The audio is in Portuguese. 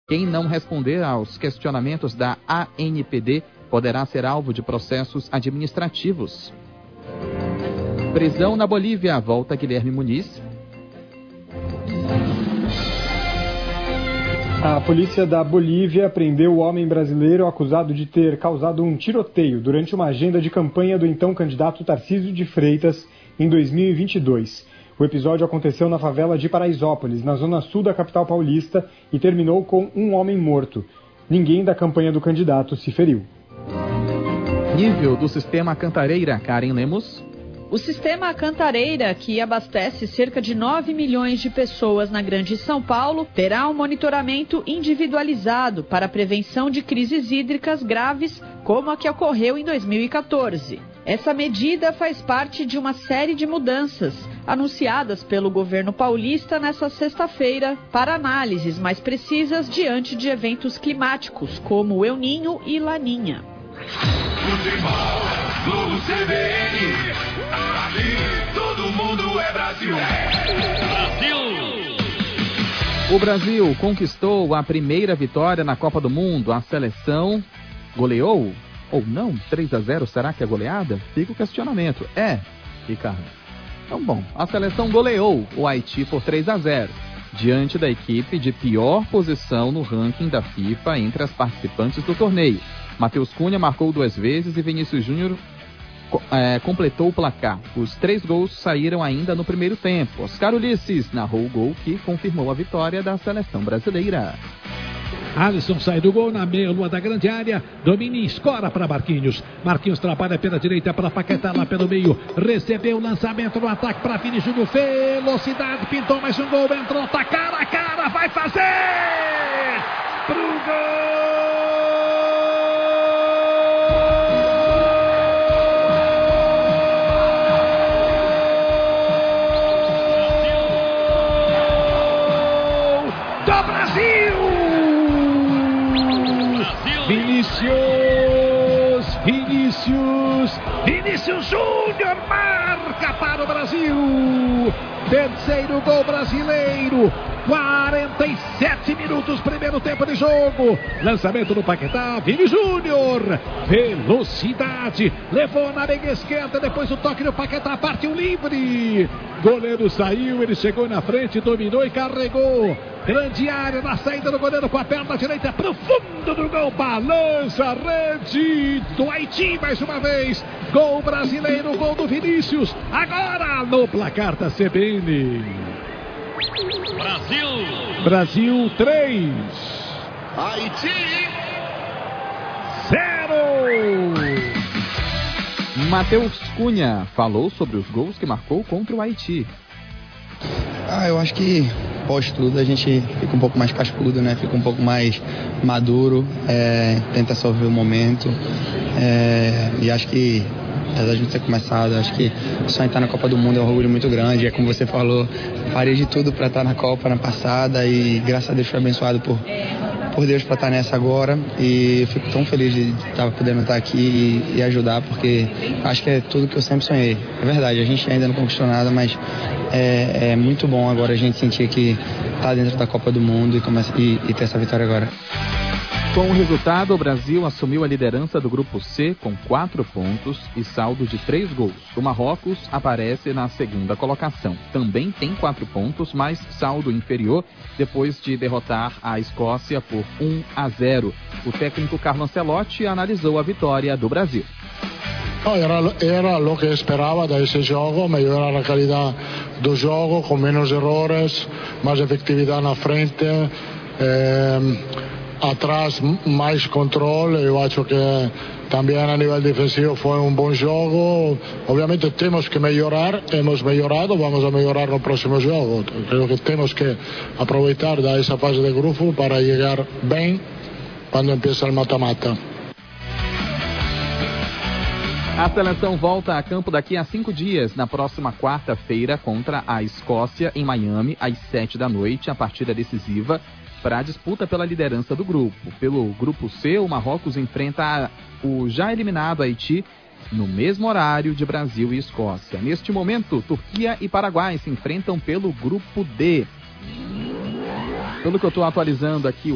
Quem não responder aos questionamentos da ANPD poderá ser alvo de processos administrativos. Prisão na Bolívia, volta Guilherme Muniz. A polícia da Bolívia prendeu o homem brasileiro acusado de ter causado um tiroteio durante uma agenda de campanha do então candidato Tarcísio de Freitas em 2022. O episódio aconteceu na favela de Paraisópolis, na zona sul da capital paulista, e terminou com um homem morto. Ninguém da campanha do candidato se feriu. Nível do sistema Cantareira, Karen Lemos. O sistema Cantareira, que abastece cerca de 9 milhões de pessoas na Grande São Paulo, terá um monitoramento individualizado para a prevenção de crises hídricas graves, como a que ocorreu em 2014. Essa medida faz parte de uma série de mudanças anunciadas pelo governo paulista nesta sexta-feira para análises mais precisas diante de eventos climáticos, como o El Niño e Laninha. Futebol, Globo CBN, aqui todo mundo é Brasil. O Brasil conquistou a primeira vitória na Copa do Mundo. A seleção goleou ou não? 3-0, será que é goleada? Fica o questionamento. Ricardo. Então, bom, a seleção goleou o Haiti por 3-0, diante da equipe de pior posição no ranking da FIFA entre as participantes do torneio. Matheus Cunha marcou 2 vezes e Vinícius Júnior completou o placar. Os 3 gols saíram ainda no primeiro tempo. Oscar Ulisses narrou o gol que confirmou a vitória da seleção brasileira. Alisson sai do gol na meia-lua da grande área. Domina e escora para Marquinhos. Marquinhos trabalha pela direita para Paquetá lá pelo meio. Recebeu o lançamento no ataque para Vinícius Júnior. Velocidade, pintou mais um gol. Entrou, tá cara a cara, vai fazer! Pro gol! Vinícius Júnior marca para o Brasil. Terceiro gol brasileiro. 47 minutos, primeiro tempo de jogo. Lançamento do Paquetá, Vini Júnior. Velocidade, levou na meia esquerda, depois o toque do Paquetá, partiu livre. Goleiro saiu, ele chegou na frente, dominou e carregou. Grande área na saída do goleiro com a perna direita pro fundo do gol. Balança a rede do Haiti mais uma vez. Gol brasileiro, gol do Vinícius. Agora no placar da CBN. Brasil 3. Haiti 0. Matheus Cunha falou sobre os gols que marcou contra o Haiti. Eu acho que pós tudo a gente fica um pouco mais cascudo, né? Fica um pouco mais maduro, tenta resolver o momento, e acho que apesar de ter começado, acho que só entrar na Copa do Mundo é um orgulho muito grande. É como você falou, parei de tudo para estar na Copa na passada e graças a Deus fui abençoado por Deus para estar nessa agora, e eu fico tão feliz de estar podendo estar aqui e ajudar, porque acho que é tudo que eu sempre sonhei. É verdade, a gente ainda não conquistou nada, mas é muito bom agora a gente sentir que está dentro da Copa do Mundo e ter essa vitória agora. Com o resultado, o Brasil assumiu a liderança do Grupo C com 4 pontos e saldo de 3 gols. O Marrocos aparece na segunda colocação. Também tem 4 pontos, mas saldo inferior depois de derrotar a Escócia por 1-0. O técnico Carlo Ancelotti analisou a vitória do Brasil. Era lo que esperaba de ese juego, mejorar a calidad do jogo, con menos errores, más efectividad na frente, atrás mais controle. Eu acho que também a nível defensivo foi um bom jogo. Obviamente temos que melhorar, hemos melhorado, vamos a melhorar no próximo jogo. Creo que temos que aproveitar essa fase de grupo para chegar bem quando empieza o mata-mata. A seleção volta a campo daqui a 5 dias, na próxima quarta-feira, contra a Escócia, em Miami, às 7 da noite, a partida decisiva para a disputa pela liderança do grupo. Pelo Grupo C, o Marrocos enfrenta o já eliminado Haiti no mesmo horário de Brasil e Escócia. Neste momento, Turquia e Paraguai se enfrentam pelo Grupo D. Pelo que eu estou atualizando aqui,